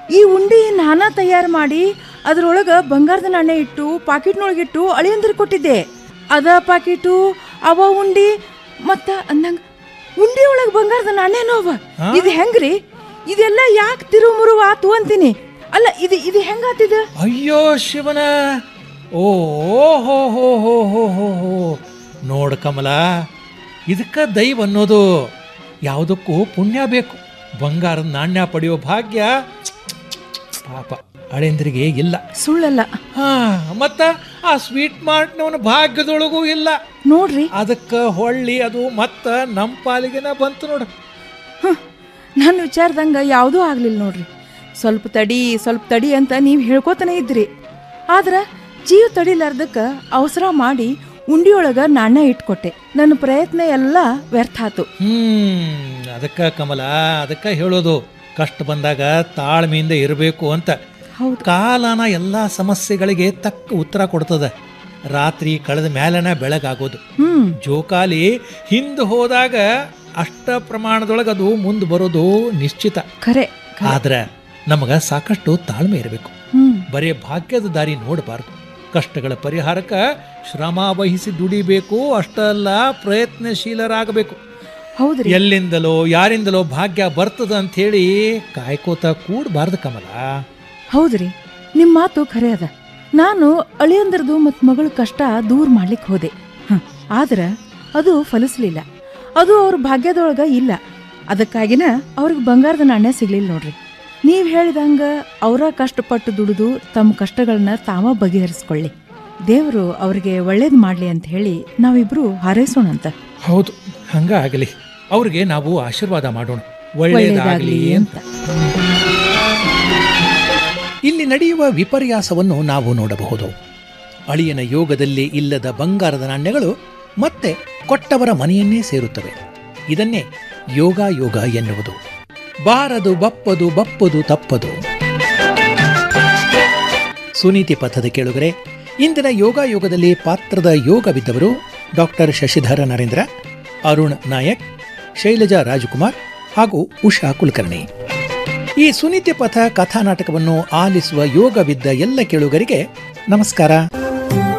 ಈ ಉಂಡಿ ನಾನಾ ತಯಾರು ಮಾಡಿ ಅದ್ರೊಳಗೆ ಬಂಗಾರದ ನಾಣ್ಯ ಇಟ್ಟು ಪಾಕಿಟ್ನೊಳಗಿಟ್ಟು ಅಳಿಯಂದ್ರಿಗೆ ಕೊಟ್ಟಿದ್ದೆ. ಅದ ಪಾಕಿಟು ಅವ ಉಂಡಿ ಮತ್ತ ಅಂದಂಗ ಉಂಡಿ ಒಳಗೆ ಬಂಗಾರದ ನಾಣ್ಯನೂ ಅವ. ಇದು ಹೆಂಗ್ರಿ? ಇದೆಲ್ಲ ಯಾಕೆ ತಿರುಮುರು ಆತು ಅಂತೀನಿ. ಅಲ್ಲ ಇದು ಹೆಂಗಾತಿದ? ಅಯ್ಯೋ ಶಿವನ, ಓ ಹೋ ಹೋ ಹೋ ಹೋ ಹೋ ಹೋ ನೋಡ ಕಮಲ, ಇದಕ್ಕ ದೈವ ಅನ್ನೋದು. ಯಾವುದಕ್ಕೂ ಪುಣ್ಯ ಬೇಕು. ಬಂಗಾರದ ನಾಣ್ಯ ಪಡೆಯೋ ಭಾಗ್ಯ ಪಾಪ ಅಳೆಂದ್ರಿಗೆ ಇಲ್ಲ. ಸುಳ್ಳಲ್ಲ. ಮತ್ತ ಆ ಸ್ವೀಟ್ ಮಾರ್ಟ್ನವನ ಭಾಗ್ಯದೊಳಗೂ ಇಲ್ಲ ನೋಡ್ರಿ. ಅದಕ್ಕ ಹೊಳ್ಳಿ ಅದು ಮತ್ತ ನಮ್ಮ ಪಾಲಿಗೆನ ಬಂತು ನೋಡ. ನನ್ನ ವಿಚಾರದಂಗ ಯಾವುದೂ ಆಗ್ಲಿಲ್ಲ ನೋಡ್ರಿ. ಸ್ವಲ್ಪ ತಡಿ ಅಂತ ನೀವು ಹೇಳ್ಕೋತಾನೆ ಇದ್ರಿ. ಆದ್ರೆ ಜೀವ ತಡಿಲಾರ್ದಕ್ಕ ಅವಸರ ಮಾಡಿ ಉಂಡಿಯೊಳಗ ನಾಣ್ಯ ಇಟ್ಕೊಟ್ಟೆ. ನನ್ನ ಪ್ರಯತ್ನ ಎಲ್ಲ ವ್ಯರ್ಥ ಆತು. ಅದಕ್ಕ ಕಮಲ, ಅದಕ್ಕ ಹೇಳೋದು ಕಷ್ಟ ಬಂದಾಗ ತಾಳ್ಮೆಯಿಂದ ಇರಬೇಕು ಅಂತ. ಕಾಲನ ಎಲ್ಲಾ ಸಮಸ್ಯೆಗಳಿಗೆ ತಕ್ಕ ಉತ್ತರ ಕೊಡ್ತದ. ರಾತ್ರಿ ಕಳೆದ ಮೇಲನ ಬೆಳಗಾಗೋದು. ಜೋಕಾಲಿ ಹಿಂದೆ ಹೋದಾಗ ಅಷ್ಟ ಪ್ರಮಾಣದೊಳಗೆ ಅದು ಮುಂದೆ ಬರೋದು ನಿಶ್ಚಿತ. ಆದ್ರೆ ನಮಗ ಸಾಕಷ್ಟು ತಾಳ್ಮೆ ಇರಬೇಕು. ಬರೇ ಭಾಗ್ಯದ ದಾರಿ ನೋಡಬಾರ್ದು. ಕಷ್ಟಗಳ ಪರಿಹಾರಕ್ಕ ಶ್ರಮ ವಹಿಸಿ ದುಡಿಬೇಕು. ಅಷ್ಟಲ್ಲ, ಪ್ರಯತ್ನಶೀಲರಾಗಬೇಕು. ಹೌದ್ರಿ. ಎಲ್ಲಿಂದಲೋ ಯಾರಿಂದಲೋ ಭಾಗ್ಯ ಬರ್ತದ ಅಂತ ಹೇಳಿ ಕಾಯ್ಕೋತ ಕೂಡಬಾರ್ದು ಕಮಲ. ಹೌದ್ರಿ, ನಿಮ್ಮ ಮಾತು ಖರೆ ಅದ. ನಾನು ಅಳಿಯಂದ್ರದು ಮತ್ ಮಗಳ ಕಷ್ಟ ದೂರ ಮಾಡ್ಲಿಕ್ಕೆ ಹೋದೆ. ಆದ್ರ ಅದು ಫಲಿಸ್ಲಿಲ್ಲ. ಅದು ಅವ್ರ ಭಾಗ್ಯದೊಳಗ ಇಲ್ಲ. ಅದಕ್ಕಾಗಿನ ಅವ್ರಿಗೆ ಬಂಗಾರದ ನಾಣ್ಯ ಸಿಗ್ಲಿಲ್ಲ ನೋಡ್ರಿ. ನೀವ್ ಹೇಳಿದಂಗ ಅವರ ಕಷ್ಟಪಟ್ಟು ದುಡಿದು ತಮ್ಮ ಕಷ್ಟಗಳನ್ನ ತಾವ ಬಗೆಹರಿಸ್ಕೊಳ್ಳಿ. ದೇವರು ಅವ್ರಿಗೆ ಒಳ್ಳೇದು ಮಾಡ್ಲಿ ಅಂತ ಹೇಳಿ ನಾವಿಬ್ರು ಹಾರೈಸೋಣಂತ. ಹೌದು, ಹಂಗ ಆಗಲಿ. ಅವ್ರಿಗೆ ನಾವು ಆಶೀರ್ವಾದ ಮಾಡೋಣ, ಒಳ್ಳೇದಾಗಲಿ ಅಂತ. ಇಲ್ಲಿ ನಡೆಯುವ ವಿಪರ್ಯಾಸವನ್ನು ನಾವು ನೋಡಬಹುದು. ಅಳಿಯನ ಯೋಗದಲ್ಲಿ ಇಲ್ಲದ ಬಂಗಾರದ ನಾಣ್ಯಗಳು ಮತ್ತೆ ಕೊಟ್ಟವರ ಮನೆಯನ್ನೇ ಸೇರುತ್ತವೆ. ಇದನ್ನೇ ಯೋಗ ಎನ್ನುವುದು. ಬಾರದು ಬಪ್ಪದು ಬಪ್ಪದು ತಪ್ಪದು. ಸುನೀತಿ ಪಥದ ಕೇಳುಗರೆ, ಇಂದಿನ ಯೋಗದಲ್ಲಿ ಪಾತ್ರದ ಯೋಗವಿದ್ದವರು ಡಾಕ್ಟರ್ ಶಶಿಧರ ನರೇಂದ್ರ, ಅರುಣ್ ನಾಯಕ್, ಶೈಲಜಾ ರಾಜಕುಮಾರ್ ಹಾಗೂ ಉಷಾ ಕುಲಕರ್ಣಿ. ಈ ಸುನೀತಿ ಪಥ ಕಥಾನಾಟಕವನ್ನು ಆಲಿಸುವ ಯೋಗವಿದ್ದ ಎಲ್ಲ ಕೇಳುಗರಿಗೆ ನಮಸ್ಕಾರ.